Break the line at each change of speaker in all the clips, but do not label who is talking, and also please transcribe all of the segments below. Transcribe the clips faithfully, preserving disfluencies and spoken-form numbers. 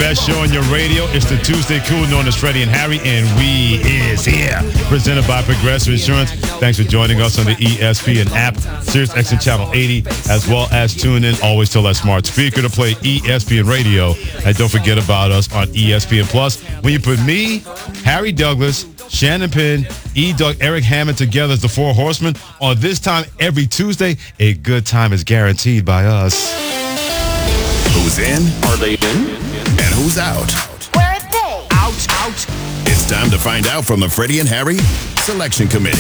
best show on your radio. It's the Tuesday Cool, known as Freddie and Harry, and we is here. Presented by Progressive Insurance. Thanks for joining us on the E S P N app, Sirius X M Channel eighty, as well as tune in. Always tell that smart speaker to play E S P N Radio. And don't forget about us on E S P N Plus. When you put me, Harry Douglas, Shannon Penn, E. Doug, Eric Hammond together as the Four Horsemen on this time every Tuesday, a good time is guaranteed by us.
Who's in?
Are they in?
And who's out?
Where are they?
Out, out. It's time to find out from the Freddie and Harry Selection Committee.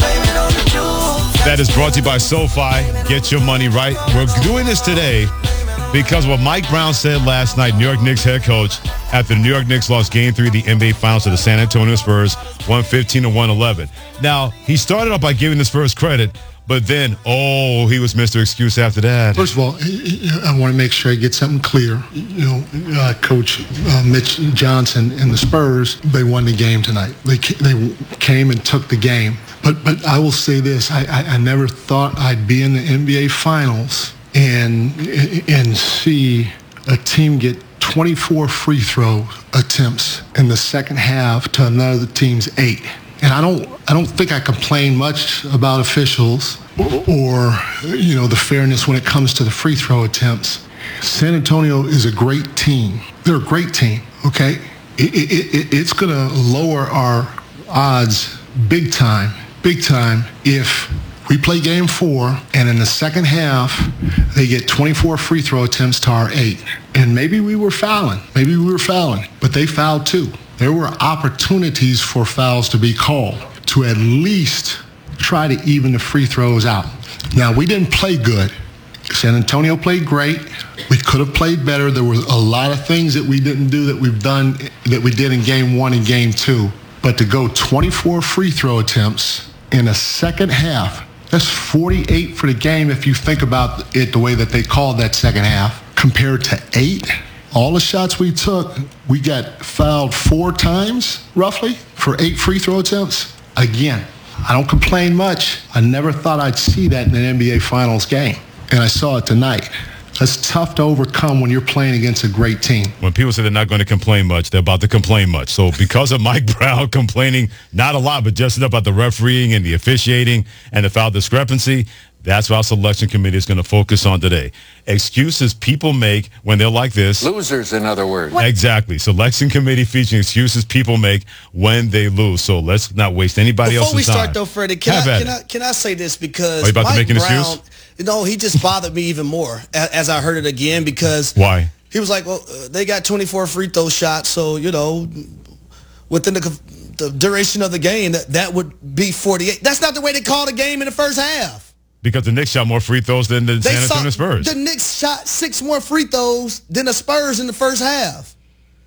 That is brought to you by SoFi. Get your money right. We're doing this today because what Mike Brown said last night, New York Knicks head coach, after the New York Knicks lost game three of the N B A Finals to the San Antonio Spurs, one fifteen to one eleven. Now, he started off by giving the Spurs credit, but then, oh, he was Mister Excuse after that.
First of all, I want to make sure I get something clear. You know, uh, Coach uh, Mitch Johnson and the Spurs, they won the game tonight. They they came and took the game. But but I will say this: I, I, I never thought I'd be in the N B A Finals and and see a team get twenty-four free throw attempts in the second half to another team's eight. And I don't I don't think I complain much about officials or, or, you know, the fairness when it comes to the free throw attempts. San Antonio is a great team. They're a great team, okay? It, it, it, it's going to lower our odds big time, big time if we play game four and in the second half they get twenty-four free throw attempts to our eight. And maybe we were fouling. Maybe we were fouling, but they fouled too. There were opportunities for fouls to be called to at least try to even the free throws out. Now, we didn't play good. San Antonio played great. We could have played better. There were a lot of things that we didn't do that we've done, that we did in game one and game two. But to go twenty-four free throw attempts in a second half, that's forty-eight for the game if you think about it the way that they called that second half, compared to eight. All the shots we took, we got fouled four times, roughly, for eight free throw attempts. Again, I don't complain much. I never thought I'd see that in an N B A Finals game, and I saw it tonight. That's tough to overcome when you're playing against a great team.
When people say they're not going to complain much, they're about to complain much. So because of Mike Brown complaining, not a lot, but just about the refereeing and the officiating and the foul discrepancy, that's what our selection committee is going to focus on today. Excuses people make when they're like this.
Losers, in other words.
What? Exactly. Selection committee featuring excuses people make when they lose. So let's not waste anybody
Before
else's
we
time.
start, though, Freddie, can I, can, I, can I say this? Because
Are you about
Mike
to make an
Brown,
excuse?
you know, he just bothered me even more as I heard it again because
Why?
He was like, well, uh, they got twenty-four free throw shots, so, you know, within the, the duration of the game, that, that would be forty-eight. That's not the way they called the game in the first half.
Because the Knicks shot more free throws than the
They
San Antonio
saw,
Spurs.
The Knicks shot six more free throws than the Spurs in the first half.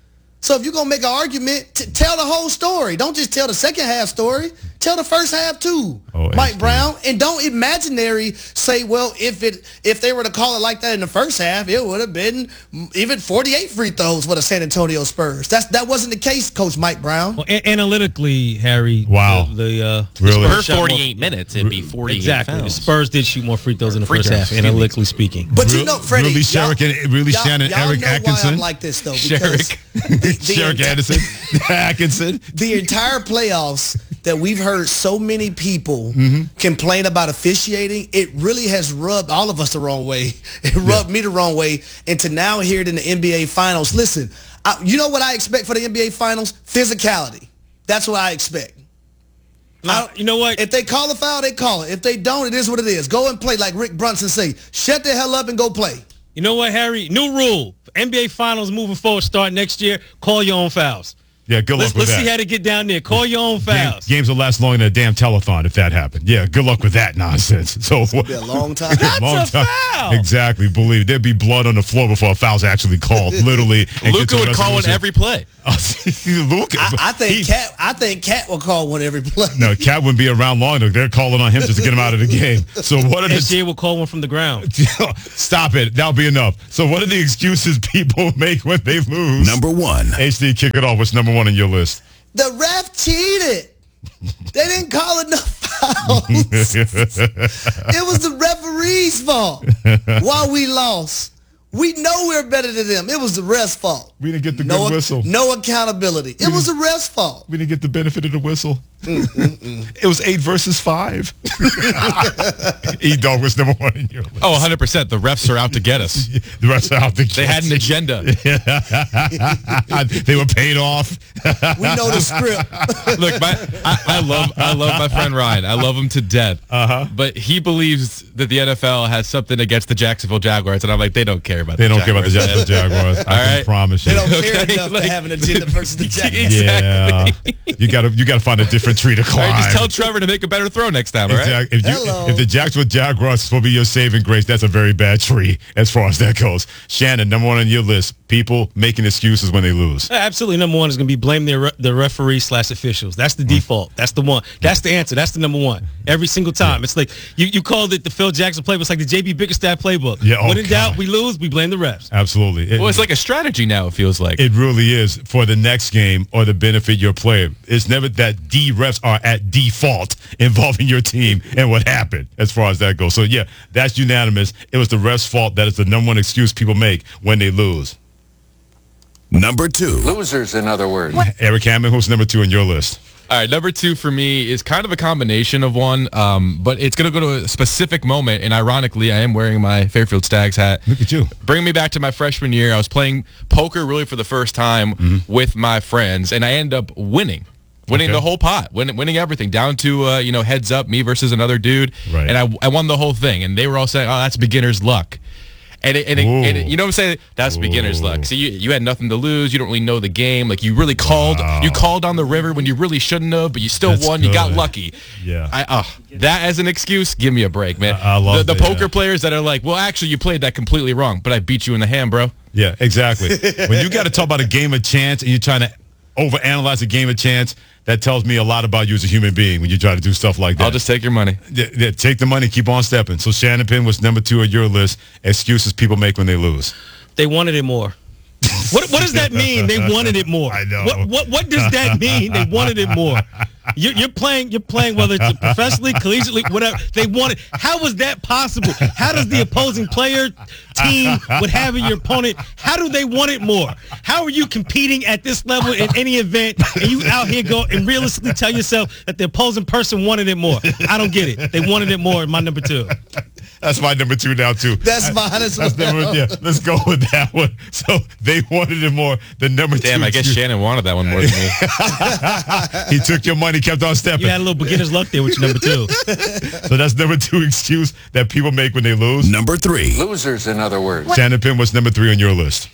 So if you're going to make an argument, t- tell the whole story. Don't just tell the second half story. Tell the first half too,
oh,
Mike
H D.
Brown. And don't imaginary say, well, if it if they were to call it like that in the first half, it would have been even forty-eight free throws for the San Antonio Spurs. That's That wasn't the case, Coach Mike Brown.
Well, a- analytically, Harry,
wow.
the, the, uh,
really?
the
For
Spurs
forty-eight minutes, it'd be forty-eight
Exactly.
fouls.
The Spurs did shoot more free throws in the
Free
first
throws,
half,
excuse me.
analytically speaking.
But you know, Freddie,
really,
y'all,
Sherrick and, really
y'all,
Shannon,
y'all
Eric
know
Atkinson.
why I'm like this, though. Because
Sherrick,
the, the
Sherrick
enti-
Anderson, Atkinson.
The entire playoffs that we've heard so many people
Mm-hmm.
complain about officiating, it really has rubbed all of us the wrong way. It rubbed yeah. me the wrong way. And to now hear it in the N B A Finals, listen, I, you know what I expect for the N B A Finals? Physicality. That's what I expect.
Now, you know what?
If they call a foul, they call it. If they don't, it is what it is. Go and play like Rick Brunson say. Shut the hell up and go play.
You know what, Harry? New rule. N B A Finals moving forward, start next year. Call your own fouls.
Yeah, good luck
let's,
with
let's
that.
Let's see how to get down there. Call your own fouls.
Game, games will last longer than a damn telethon if that happened. Yeah, good luck with that nonsense. So
It'll be a long time.
That's
long
a
time.
foul.
Exactly. Believe it. There'd be blood on the floor before a foul's actually called, literally.
Luka would call one every play.
Luka.
I, I think
he,
Cat. I think Cat will call one every play.
No, Cat wouldn't be around long. They're calling on him just to get him out of the game. So what are the?
S J will call one from the ground.
Stop it. That'll be enough. So what are the excuses people make when they lose?
Number one.
H D, kick it off. What's number one on your list?
The ref cheated. They didn't call enough fouls. It was the referee's fault. Why we lost? We know we're better than them. It was the ref's fault.
We didn't get the
no,
good whistle.
No accountability. It was the ref's fault.
We didn't get the benefit of the whistle. It was eight versus five. E-Dog was number one in your list.
Oh, one hundred percent. The refs are out to get us.
The refs are out to get us.
They had an agenda.
They were paid off.
We know the script.
Look, my, I, I love I love my friend Ryan. I love him to death.
Uh-huh.
But he believes that the N F L has something against the Jacksonville Jaguars, and I'm like, they don't care about
They
the
don't
Jaguars.
care about the Jacksonville Jaguars. I
All
can
right.
promise you.
They don't care
Okay,
enough
like-
to have an agenda versus the Jaguars.
Exactly.
Yeah, you gotta you gotta find a different tree to
All
climb.
right, just tell Trevor to make a better throw next time, all right?
Exactly. If, you,
Hello.
if the Jacksonville Jaguars will be your saving grace, that's a very bad tree as far as that goes. Shannon, number one on your list: people making excuses when they lose.
Absolutely, number one is going to be blame the re- the referee slash officials. That's the default. That's the one. That's the answer. That's the number one. Every single time. It's like you, you called it the Phil Jackson playbook. It's like the J B Bickerstaff playbook.
Yeah, oh,
when in doubt,
God.
we lose, we blame the refs.
Absolutely. It,
Well, it's like a strategy now, it feels like.
it really is for the next game or to benefit your player. It's never that D refs are at default involving your team and what happened as far as that goes. So, yeah, that's unanimous. It was the refs' fault. That is the number one excuse people make when they lose.
Number two.
Losers, in other words.
Eric Hammond, who's number two on your list?
All right, number two for me is kind of a combination of one, um, but it's going to go to a specific moment, and ironically, I am wearing my Fairfield Stags hat.
Look at you.
Bring me back to my freshman year. I was playing poker really for the first time
Mm-hmm.
with my friends, and I end up winning. Winning
Okay.
the whole pot, winning, winning everything, down to, uh, you know, heads up, me versus another dude.
Right.
And I, I won the whole thing, and they were all saying, oh, that's beginner's luck. And, it, and, it, and it,
Ooh.
you know what I'm saying? That's beginner's
Ooh.
luck. So you you had nothing to lose. You don't really know the game. Like you really called
Wow.
you called on the river when you really shouldn't have, but you still
That's
won. You got
good.
lucky.
Yeah.
I uh, that as an excuse, give me a break, man.
I- I love
the, the
that,
poker
yeah.
players that are like, well, actually, you played that completely wrong, but I beat you in the hand, bro.
Yeah, exactly. When you got to talk about a game of chance and you're trying to overanalyze a game of chance, that tells me a lot about you as a human being when you try to do stuff like that.
I'll just take your money.
Yeah, yeah, take the money, keep on stepping. So Shannon Penn was number two on your list. Excuses people make when they lose.
They wanted it more. What what does that mean? They wanted it more.
I know.
What what what does that mean? They wanted it more. You're, you're playing. You're playing whether it's professionally, collegiately, whatever. They wanted. How was that possible? How does the opposing player, team, what have you, your opponent? How do they want it more? How are you competing at this level in any event, and you out here go and realistically tell yourself that the opposing person wanted it more? I don't get it. They wanted it more. In my number two.
That's my number two now too.
That's mine as
That's
well.
number, yeah, let's go with that one. So they wanted it more than number
Damn,
two.
I guess
excuse-
Shannon wanted that one more than me.
He took your money, kept on stepping.
You had a little beginner's luck there with your number two.
So that's number two excuse that people make when they lose.
Number three.
Losers, in other words.
Shannon Penn was number three on your list.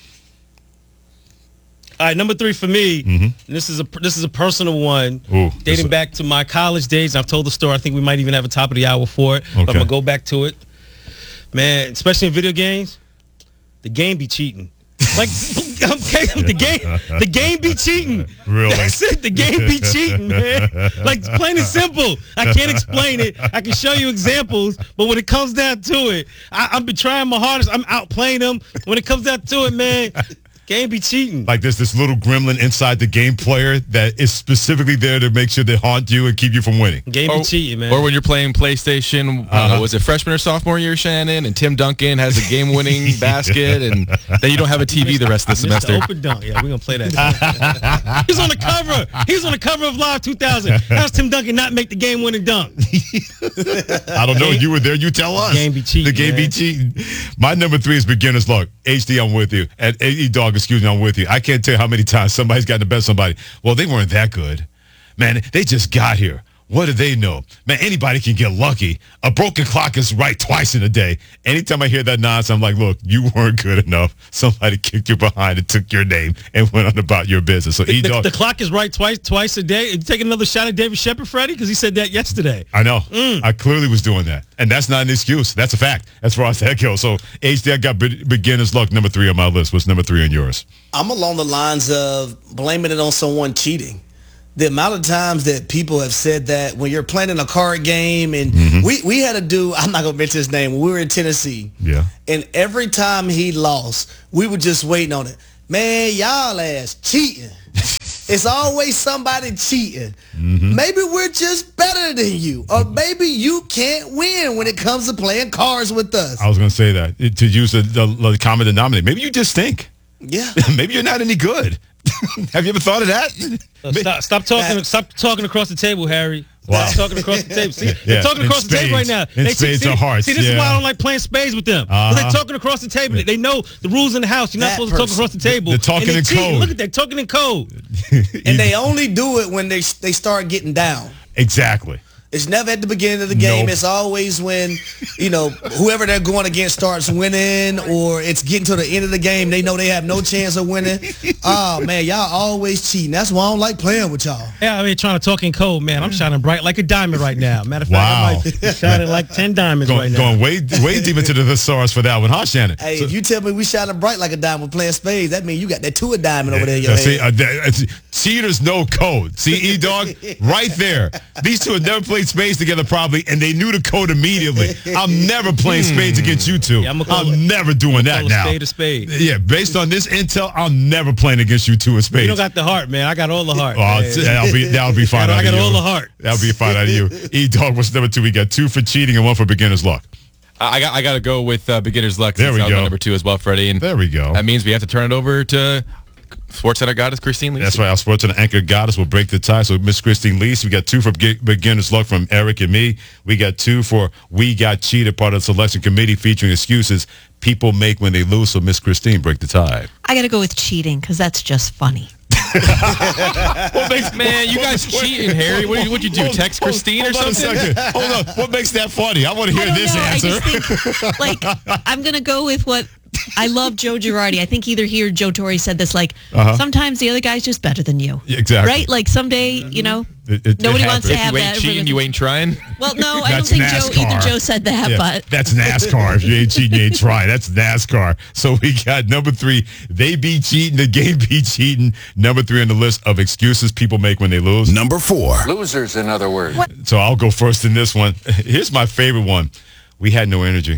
All right, number three for me.
Mm-hmm.
And this is a this is a personal one,
Ooh, this
dating
is-
back to my college days. I've told the story. I think we might even have a top of the hour for it. But
Okay.
I'm gonna go back to it, man. Especially in video games, the game be cheating. Like, okay, the game, the game be cheating.
Really?
That's it. The game be cheating, man. Like, it's plain and simple. I can't explain it. I can show you examples, but when it comes down to it, I, I've been trying my hardest. I'm outplaying them. When it comes down to it, man, game be cheating.
Like there's this little gremlin inside the game player that is specifically there to make sure they haunt you and keep you from winning.
Game be cheating, man.
Or when you're playing PlayStation, I don't know, was it freshman or sophomore year, Shannon? And Tim Duncan has a game-winning basket, and then you don't have a T V the rest of the
Mister
semester.
Open dunk. Yeah, we're going to play that. He's on the cover. He's on the cover of Live two thousand. How's Tim Duncan not make the game-winning dunk?
I don't know. You were there. You tell us.
Game be cheating,
The game be
man.
cheating. My number three is beginner's luck. H D, I'm with you. And E-Dog, excuse me, I'm with you. I can't tell you how many times somebody's gotten to bet somebody. Well, they weren't that good. Man, they just got here. What do they know? Man, anybody can get lucky. A broken clock is right twice in a day. Anytime I hear that nonsense, I'm like, look, you weren't good enough. Somebody kicked you behind and took your name and went on about your business. So
The,
E-Dog,
the clock is right twice twice a day. You take another shot at David Shepard, Freddie? Because he said that yesterday.
I know.
Mm.
I clearly was doing that. And that's not an excuse. That's a fact as far as that goes. So, H D, I got be- beginner's luck number three on my list. What's number three on yours?
I'm along the lines of blaming it on someone cheating. The amount of times that people have said that when you're playing in a card game, and
Mm-hmm.
we, we had a dude, I'm not going to mention his name, when we were in Tennessee.
Yeah.
And every time he lost, we were just waiting on it. Man, y'all ass cheating. It's always somebody cheating. Mm-hmm. Maybe we're just better than you. Or maybe you can't win when it comes to playing cards with us.
I was going to say that. It, to use the, the, the common denominator. Maybe you just stink.
Yeah.
Maybe you're not any good. Have you ever thought of that?
So stop, stop talking. That, stop talking across the table, Harry.
Wow.
Stop talking across the table. See,
yeah.
they're talking across the table right now.
In
they
spades
see,
are hearts.
See, this
yeah.
is why I don't like playing spades with them. Uh-huh. They're talking across the table. They know the rules in the house. You're not
that
supposed person. to talk across the table.
They're talking
and
in
cheating.
code.
Look at that, talking in code.
And they only do it when they they start getting down.
Exactly.
It's never at the beginning of the game.
Nope.
It's always when, you know, whoever they're going against starts winning, or it's getting to the end of the game. They know they have no chance of winning. Oh, man, y'all always cheating. That's why I don't like playing with y'all.
Yeah, I mean, trying to talk in code, man. I'm shining bright like a diamond right now. Matter of fact,
Wow.
I might be shining like ten diamonds
Going,
right now.
going way, way deep into the thesaurus for that one, huh, Shannon?
Hey,
So-
if you tell me we shining bright like a diamond playing spades, that means you got that two a diamond over there in your
Yeah, see,
head.
uh, that- uh, cheaters know code. See, E-Dog, right there. These two have never played spades together probably, and they knew the code immediately. I'm never playing spades against you two.
Yeah, I'm gonna call
I'm
it-
never doing that
Call a
now.
spade a spade.
Yeah, based on this intel, I'm never playing against you two in spades.
You don't got the heart, man. I got all the heart.
Oh,
man.
that'll be that'll be fine.
I
out
got
of
all
you.
the heart.
That'll be fine out of you. E-Dog was number two. We got two for cheating and one for beginner's luck.
I got I got to go with uh, beginner's luck.
There
since
we
I was
go.
on number two as well, Freddie. And
There we go.
that means we have to turn it over to SportsCenter goddess Christine Lee.
That's right. Our sports and anchor goddess will break the tie. So Miss Christine Leese, we got two for be- beginner's luck from Eric and me. We got two for We Got Cheated, part of the selection committee featuring excuses people make when they lose. So Miss Christine, break the tie.
I got to go with cheating because that's just funny.
What makes,
Man, you guys cheating, Harry. What would you do?
Hold-
Text
hold-
Christine
hold
or
on a
something?
second. Hold on. What makes that funny? I want to
I
hear
don't
this
know.
answer.
I just think, like, I'm going to go with what I love Joe Girardi. I think either he or Joe Torre said this, like,
Uh-huh.
sometimes the other guy's just better than you.
Yeah, exactly.
Right? Like, someday, you know,
It- it-
nobody
it
wants to
happens.
have
You
that.
ain't cheating, you ain't trying.
Well, no, I don't
That's
think
NASCAR.
Joe, either Joe said that,
Yeah,
but.
that's NASCAR. If you ain't cheating, you ain't trying. That's NASCAR. So we got number three. They be cheating. The game be cheating. Number three on the list of excuses people make when they lose.
Number four.
Losers, in other words.
So I'll go first in this one. Here's my favorite one. We had no energy.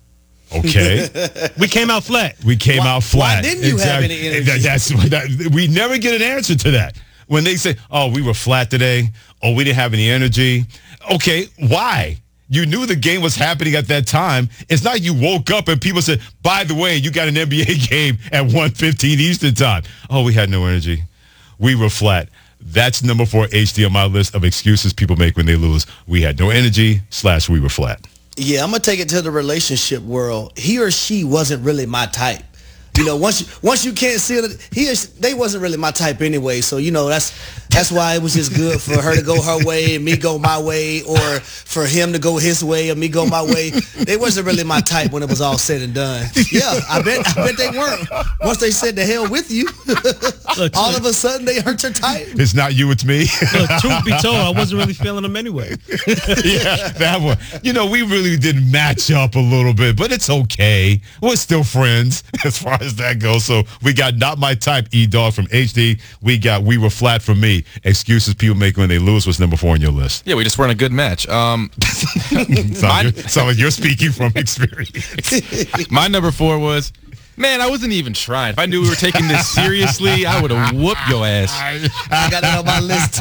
Okay.
We came out flat.
We came
Why-
out flat.
why didn't you have any energy?
That- that's that, we never get an answer to that. When they say, "Oh, we were flat today," or "We didn't have any energy." Okay, why? You knew the game was happening at that time. It's not you woke up and people said, "By the way, you got an N B A game at one fifteen Eastern time." Oh, we had no energy. We were flat. That's number four H D on my list of excuses people make when they lose. We had no energy slash we were flat.
Yeah, I'm gonna take it to the relationship world. He or she wasn't really my type. You know, once you once you can't see it, he or she, they wasn't really my type anyway. So you know, that's that's why it was just good for her to go her way and me go my way, or for him to go his way and me go my way. They wasn't really my type when it was all said and done. Yeah, I bet I bet they weren't. Once they said the hell with you,
Look,
all of a sudden they hurt your type.
It's not you, it's me.
look, truth be told, I wasn't really feeling them anyway.
Yeah, that one. You know, we really didn't match up a little bit, but it's okay. We're still friends as far as that goes. So we got Not My Type, E-Dog from H D. We got We Were Flat from me. Excuses people make when they lose was number four on your list.
Yeah, we just weren't a good match. Um,
Sound,
Mine-
like, sound like you're speaking from experience.
my number four was, man, I wasn't even trying. If I knew we were taking this seriously, I would have whooped your ass.
I got that on my list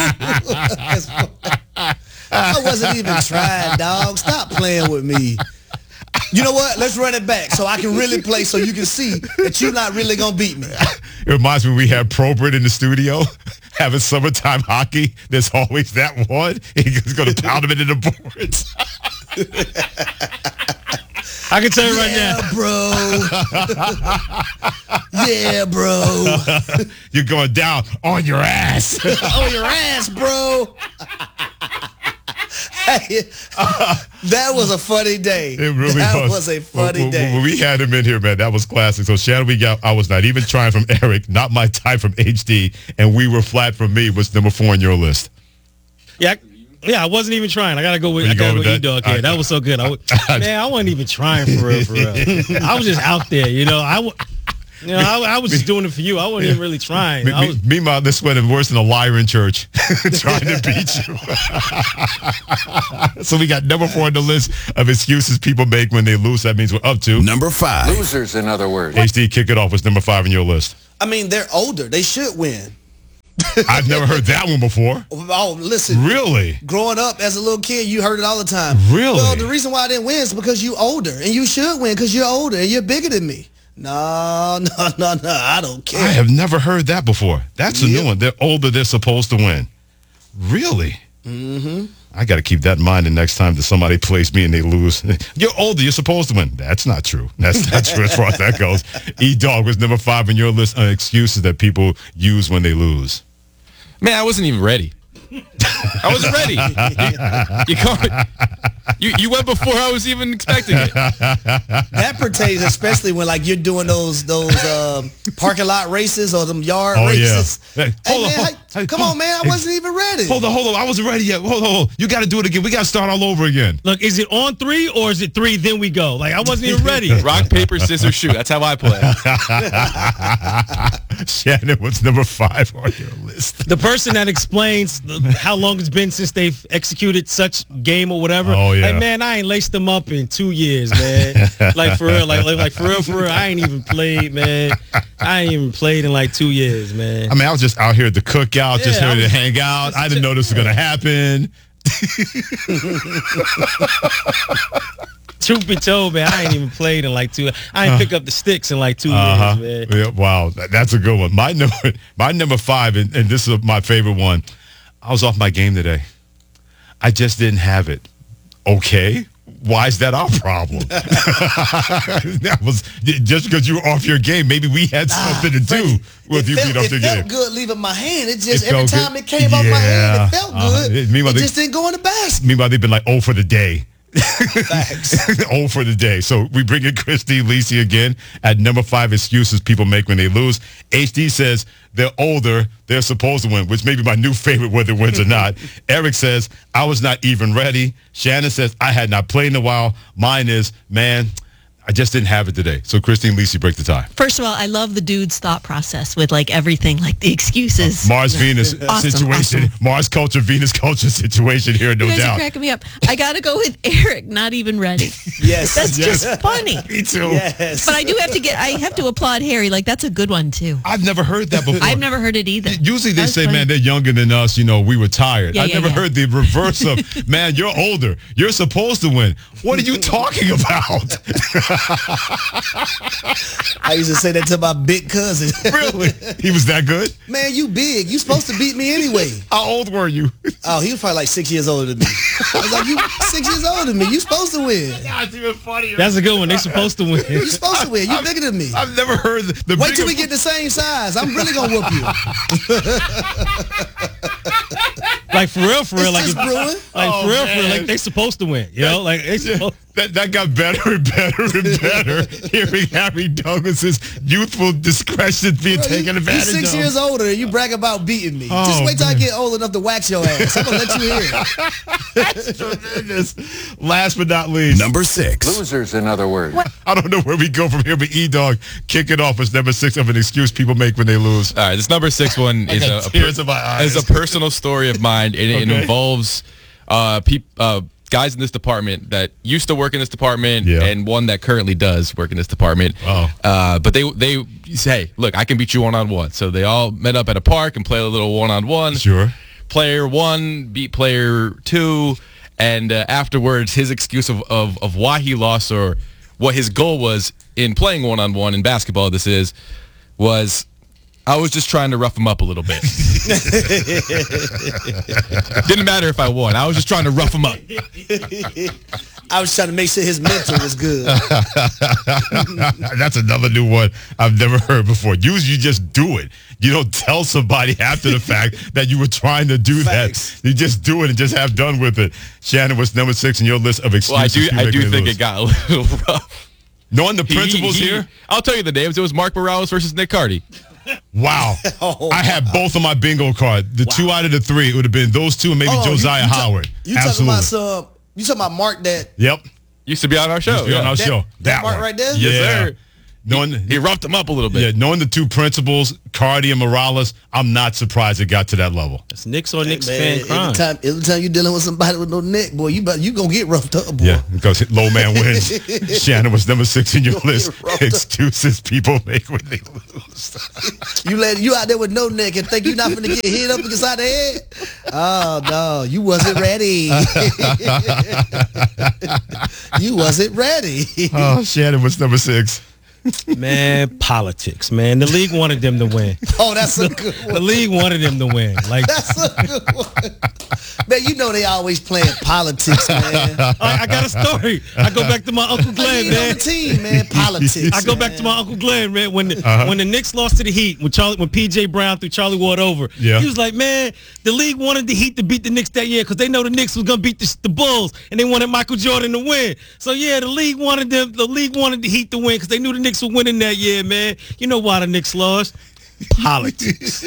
too. I wasn't even trying, dog. Stop playing with me. You know what? Let's run it back so I can really play so you can see that you're not really going to beat me.
It reminds me we had Probert in the studio having summertime hockey. There's always that one. He's going to pound him into the boards.
I can tell you right
Yeah,
now.
bro. Yeah, bro.
You're going down on your ass.
On your ass, bro. Hey, that was a funny day.
It really
that
was.
was a funny
when,
day.
When we had him in here, man, that was classic. So Shannon, we got I Was Not Even Trying from Eric, Not My Type from H D, and We Were Flat from me was number four on your list.
Yeah, I- yeah, I wasn't even trying. I gotta go with
You
I gotta
go
go
with
with
that?
E-Dog. Yeah,
I-
that was so good. I, would- man, I wasn't even trying for real, for real. I was just out there, you know. I, wa- you know, I, I was just doing it for you. I wasn't even really trying.
Me,
I
me,
was,
meanwhile, this went worse than a liar in church trying to beat you. So we got number four on the list of excuses people make when they lose. That means we're up to
Number five.
Losers, in other words.
H D. Kick it off. What's number five on your list?
I mean, they're older. They should win.
I've never heard that one before.
Oh, listen.
Really?
Growing up as a little kid, you heard it all the time.
Really?
Well, the reason why I didn't win is because you older, and you should win because you're older and you're bigger than me. No, no, no, no. I don't care.
I have never heard that before. That's a
Yep.
new one. They're older. They're supposed to win. Really?
Mm-hmm.
I got to keep that in mind the next time that somebody plays me and they lose. You're older. You're supposed to win. That's not true. That's not true as far as that goes. E-Dog was number five on your list of excuses that people use when they lose.
Man, I wasn't even ready. I wasn't ready. You, you, can't, you you went before I was even expecting it.
That pertains especially when like you're doing those those um, parking lot races or them yard
Oh, yeah.
races.
Hey,
Hey,
hold on,
man,
hold-
hey,
hey,
come
hold-
on, man! I
hey,
wasn't even ready.
Hold on, hold on. I wasn't ready yet. Hold on, hold on. You got to do it again. We got to start all over again.
Look, is it on three or is it three, then we go? Like, I wasn't even ready.
Rock, paper, scissors, shoot. That's how I play.
Shannon, what's number five on your list?
The person that explains the, how long it's been since they've executed such game or whatever.
Oh, yeah.
Like, man, I ain't laced them up in two years, man. Like, for real. Like, like, like, for real, for real. I ain't even played, man. I ain't even played in like two years, man.
I mean, I was just out here at the cookout, just
Yeah, I
here to
was-
hang out. I didn't know this was going to happen.
Truth be told, man, I ain't even played in like two. I ain't pick up the sticks in like two
Uh-huh.
years, man.
Yeah, wow, that- that's a good one. My number, my number five, and, and this is my favorite one. I was off my game today. I just didn't have it. Okay, why is that our problem? That was just because you were off your game. Maybe we had something to do with
it
you
felt,
being off
it
your
felt
game.
good leaving my hand. It just
It
every
felt
time
good.
it came off my hand,
Yeah.
it felt
Uh-huh.
good.
It- meanwhile,
it
they-
just didn't go in the basket.
Meanwhile, they've been like, oh, for the day.
Facts.
oh for the day. So we bring in Christine Lisi again at number five excuses people make when they lose. H D says they're older, they're supposed to win, which may be my new favorite whether it wins or not. Eric says, I was not even ready. Shannon says, I had not played in a while. Mine is, man, I just didn't have it today. So Christine Lisi, break the tie.
First of all, I love the dude's thought process with like everything, like the excuses.
Mars Venus
Awesome,
situation,
awesome.
Mars culture, Venus culture situation here, no
You guys are
doubt.
cracking me up. I got to go with Eric, not even ready.
Yes.
That's
Yes.
just funny.
Me too.
Yes.
But I do have to get, I have to applaud Harry. Like, that's a good one, too.
I've never heard that before.
I've never heard it either.
Usually they
That was
say,
funny.
man, they're younger than us. You know, we were tired.
Yeah,
I've
yeah,
never
yeah.
heard the reverse of, man, you're older. You're supposed to win. What are you talking about?
I used to say that to my big cousin.
Really? He was that good?
Man, you big. You supposed to beat me anyway.
How old were you?
Oh, he was probably like six years older than me. I was like, you six years older than me. You supposed to win.
That's even funnier.
That's a good one. They supposed to win.
You supposed to win. You bigger than me.
I've never heard the, the
Wait till
bigger-
we get the same size. I'm really gonna whoop you.
Like, for real, for real.
It's
Like,
just
if-
brewing.
like
Oh,
for real, for real.
man.
Like, they supposed to win. You know? Like, they supposed
That, that got better and better and better. Hearing Harry Douglas's youthful discretion being
Bro, you-
taken
you
advantage
six
of.
years older and you brag about beating me.
Oh,
Just wait till
man.
I get old enough to wax your ass. I'm gonna let you hear it.
That's tremendous. Last but not least,
Number six.
Losers, in other words.
I don't know where we go from here, but E-Dog, kick it off as number six of an excuse people make when they lose.
All right, this number six one is
got
a, a,
tears in my eyes.
is a personal story of mine. It, it
Okay.
involves uh, peop, uh, guys in this department that used to work in this department
Yeah.
and one that currently does work in this department.
Oh.
Uh, but they they say, look, I can beat you one-on-one. So they all met up at a park and played a little one-on-one.
Sure.
Player one beat player two. And uh, afterwards, his excuse of, of, of why he lost or what his goal was in playing one-on-one in basketball, this is, was I was just trying to rough him up a little bit. Didn't matter if I won. I was just trying to rough him up.
I was trying to make sure his mental was good.
That's another new one I've never heard before. Usually you just do it. You don't tell somebody after the fact that you were trying to do
Facts.
that. You just do it and just have done with it. Shannon was number six in your list of excuses.
Well, I do.
you
I
make
do
when they
think
lose.
it got a little rough.
Knowing the
He-
principles
he-
here,
I'll tell you the names. It was Mark Morales versus Nick Carty.
wow.
Oh,
I had both on my bingo card. The two out of the three, it would have been those two and maybe
Oh, you-
Josiah
you ta-
Howard.
You
Absolutely.
talking about some? You talking about Mark that?
Yep.
Used to be on our show.
Be on
yeah.
our
That-
show.
that Mark
one.
right there?
Yeah.
Yes, sir.
knowing
he, he roughed him up a little bit.
Yeah, knowing the two principals, Cardi and Morales, I'm not surprised it got to that level.
It's Knicks or Knicks
Man,
fan crime.
every time, every time you're dealing with somebody with no neck, boy, you about, you gonna get roughed up, boy.
Yeah, because low man wins. Shannon was number six in your
You're gonna
list.
get roughed up.
Excuses people make when they lose.
You let you out there with no neck and think you're not gonna get hit up inside the head. Oh no, you wasn't ready. You wasn't ready.
Oh, Shannon was number six.
Man, politics, man. The league wanted them to win.
Oh, that's a good one.
The league wanted them to win. Like
That's a good one. Man, you know they always playing politics, man.
I, I got a story. I go back to my Uncle Glenn,
You know
man.
the team, man. Politics.
I go
man.
back to my Uncle Glenn, man. When the, uh-huh. when the Knicks lost to the Heat, when Charlie, when P J Brown threw Charlie Ward over,
yeah.
he was like, man, the league wanted the Heat to beat the Knicks that year because they know the Knicks was gonna beat the, the Bulls, and they wanted Michael Jordan to win. So yeah, the league wanted them. The league wanted the Heat to win because they knew the Knicks were winning that year, man. You know why the Knicks lost? Politics.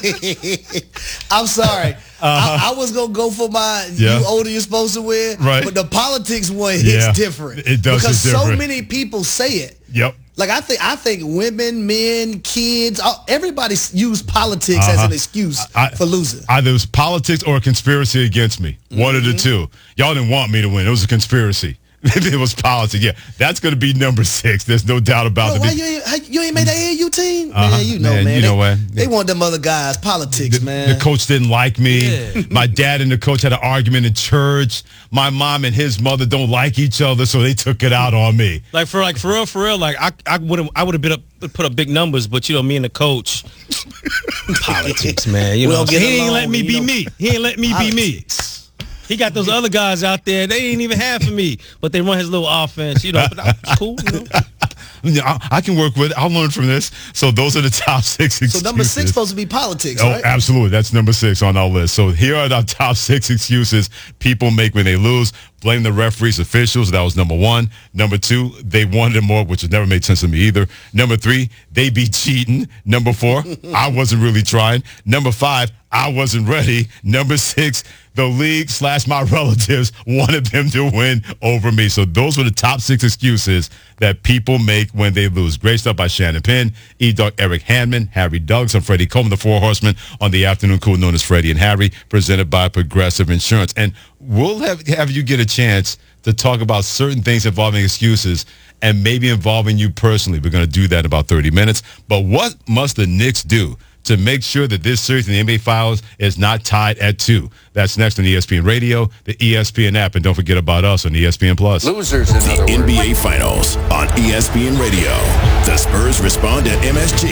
I'm sorry.
Uh-huh.
I, I was gonna go for my
Yeah.
you older you're supposed to win,
Right.
but the politics one hits
Yeah.
different.
It does
because
hit
so
different.
many people say it.
Yep.
Like I think I think women, men, kids, all, everybody use politics
Uh-huh.
as an excuse
I-
for losing.
Either it was politics or a conspiracy against me. One of the two. Y'all didn't want me to win. It was a conspiracy. It was politics. Yeah, that's going to be number six. There's no doubt about
Bro,
it.
why you ain't, how- you ain't made that A A U team?
Uh-huh.
Man, you know,
Man,
man.
you
they,
know what?
They want them other guys. Politics,
The,
man.
the coach didn't like me. My dad and the coach had an argument in church. My mom and his mother don't like each other, so they took it out on me.
Like for like for real, for real. Like I I would have I would have been up put up big numbers, but you know me and the coach. Politics, man. You
We
know,
don't
so
get
he ain't
along,
let me
you
be
know.
me. He ain't let me be me. He got those other guys out there. They ain't even half of me, but they run his little offense. You know, but that's cool. You know?
Yeah, I, I can work with it. I'll learn from this. So those are the top six excuses.
So number six supposed to be politics,
Oh,
right?
absolutely. That's number six on our list. So here are the top six excuses people make when they lose. Blame the referees, officials. That was number one. Number two, they wanted it more, which has never made sense to me either. Number three, they be cheating. Number four, I wasn't really trying. Number five, I wasn't ready. Number six, the league slash my relatives wanted them to win over me. So those were the top six excuses that people make when they lose. Great stuff by Shannon Penn, E-Dog Eric Handman, Harry Douglas, and Freddie Coleman, the Four Horsemen on the afternoon cool known as Freddie and Harry, presented by Progressive Insurance. And we'll have, have you get a chance to talk about certain things involving excuses and maybe involving you personally. We're going to do that in about thirty minutes. But what must the Knicks do to make sure that this series in the N B A Finals is not tied at two? That's next on E S P N Radio, the E S P N app, and don't forget about us on E S P N Plus.
Losers, in
The
other
N B A
words.
Finals on E S P N Radio. The Spurs respond at M S G.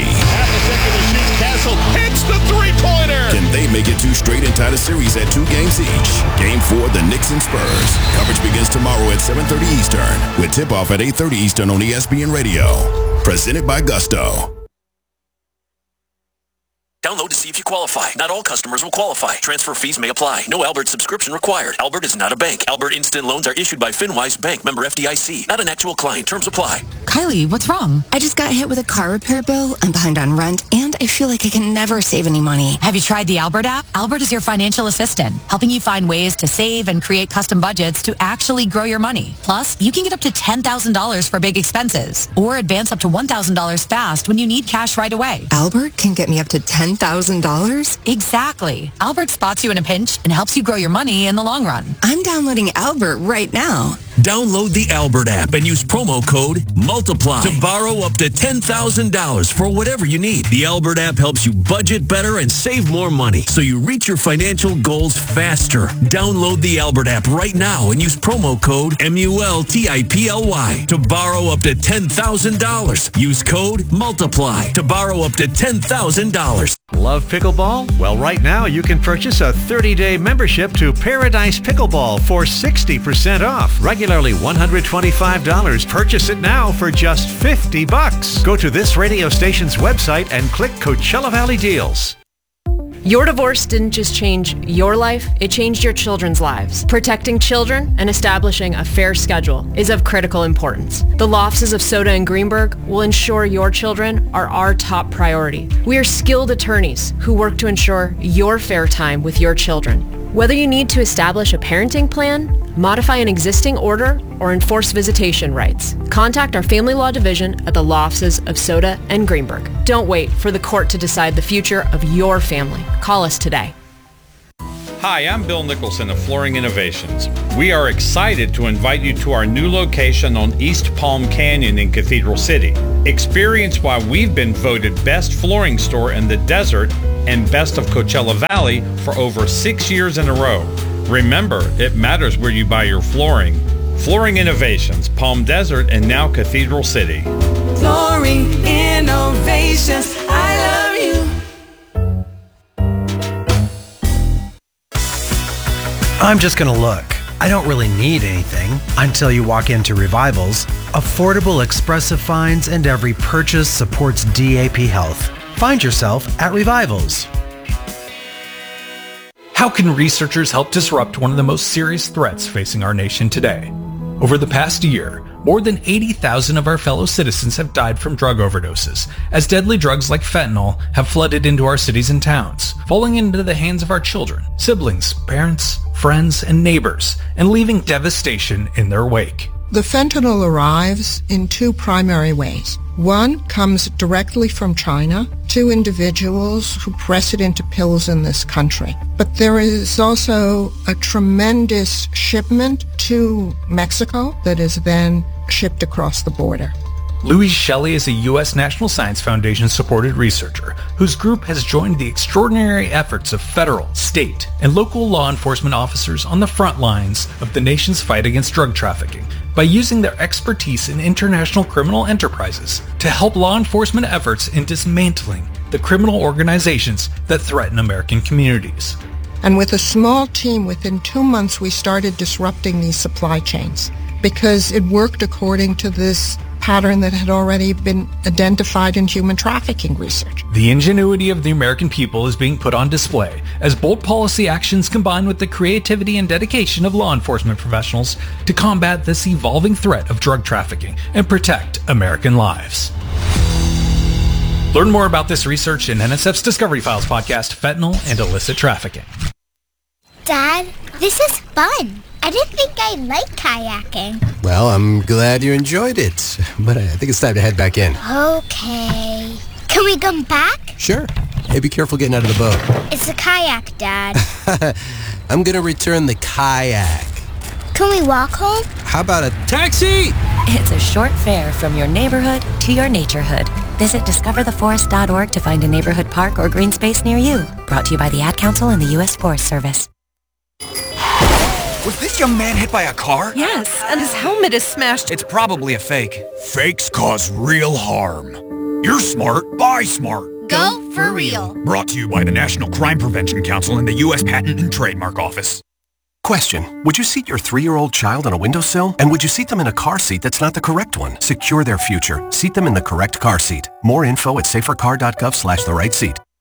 Castle hits the three-pointer.
Can they make it two straight and tie the series at two games each? Game four, the Knicks and Spurs. Coverage begins tomorrow at seven thirty Eastern with tip-off at eight thirty Eastern on E S P N Radio. Presented by Gusto.
Download to see if you qualify. Not all customers will qualify. Transfer fees may apply. No Albert subscription required. Albert is not a bank. Albert Instant Loans are issued by FinWise Bank, member F D I C. Not an actual client. Terms apply.
Kylie, what's wrong? I just got hit with a car repair bill. I'm behind on rent, and I feel like I can never save any money.
Have you tried the Albert app? Albert is your financial assistant, helping you find ways to save and create custom budgets to actually grow your money. Plus, you can get up to ten thousand dollars for big expenses, or advance up to one thousand dollars fast when you need cash right away.
Albert can get me up to ten thousand dollars?
Exactly. Albert spots you in a pinch and helps you grow your money in the long run.
I'm downloading Albert right now.
Download the Albert app and use promo code MULTIPLY to borrow up to ten thousand dollars for whatever you need. The Albert app helps you budget better and save more money so you reach your financial goals faster. Download the Albert app right now and use promo code M U L T I P L Y to borrow up to ten thousand dollars. Use code MULTIPLY to borrow up to ten thousand dollars.
Love pickleball? Well, right now you can purchase a thirty-day membership to Paradise Pickleball for sixty percent off. Regularly one hundred twenty-five dollars. Purchase it now for just fifty bucks. Go to this radio station's website and click Coachella Valley Deals.
Your divorce didn't just change your life, it changed your children's lives. Protecting children and establishing a fair schedule is of critical importance. The law offices of Soda and Greenberg will ensure your children are our top priority. We are skilled attorneys who work to ensure your fair time with your children. Whether you need to establish a parenting plan, modify an existing order, or enforce visitation rights, contact our Family Law Division at the law offices of Soda and Greenberg. Don't wait for the court to decide the future of your family. Call us today.
Hi, I'm Bill Nicholson of Flooring Innovations. We are excited to invite you to our new location on East Palm Canyon in Cathedral City. Experience why we've been voted best flooring store in the desert and best of Coachella Valley for over six years in a row. Remember, it matters where you buy your flooring. Flooring Innovations, Palm Desert, and now Cathedral City.
Flooring Innovations, I love you.
I'm just going to look. I don't really need anything until you walk into Revivals. Affordable, expressive finds, and every purchase supports D A P Health. Find yourself at Revivals.
How can researchers help disrupt one of the most serious threats facing our nation today? Over the past year, more than eighty thousand of our fellow citizens have died from drug overdoses, as deadly drugs like fentanyl have flooded into our cities and towns, falling into the hands of our children, siblings, parents, friends, and neighbors, and leaving devastation in their wake.
The fentanyl arrives in two primary ways. One comes directly from China to individuals who press it into pills in this country. But there is also a tremendous shipment to Mexico that is then shipped across the border.
Louise Shelley is a U S National Science Foundation supported researcher whose group has joined the extraordinary efforts of federal, state, and local law enforcement officers on the front lines of the nation's fight against drug trafficking by using their expertise in international criminal enterprises to help law enforcement efforts in dismantling the criminal organizations that threaten American communities.
And with a small team, within two months, we started disrupting these supply chains because it worked according to this pattern that had already been identified in human trafficking research.
The ingenuity of the American people is being put on display as bold policy actions combine with the creativity and dedication of law enforcement professionals to combat this evolving threat of drug trafficking and protect American lives. Learn more about this research in N S F's Discovery Files podcast, Fentanyl and Illicit Trafficking.
Dad, this is fun. I didn't think I liked kayaking.
Well, I'm glad you enjoyed it, but I think it's time to head back in.
Okay. Can we come back?
Sure. Hey, be careful getting out of the boat.
It's a kayak, Dad.
I'm gonna return the kayak.
Can we walk home?
How about a taxi?
It's a short fare from your neighborhood to your naturehood. Visit discover the forest dot org to find a neighborhood park or green space near you. Brought to you by the Ad Council and the U S Forest Service.
Was this young man hit by a car?
Yes, and his helmet is smashed.
It's probably a fake. Fakes cause real harm. You're smart, buy smart.
Go for real.
Brought to you by the National Crime Prevention Council and the U S Patent and Trademark Office.
Question. Would you seat your three-year-old child on a windowsill? And would you seat them in a car seat that's not the correct one? Secure their future. Seat them in the correct car seat. More info at safer car dot gov slash the right seat.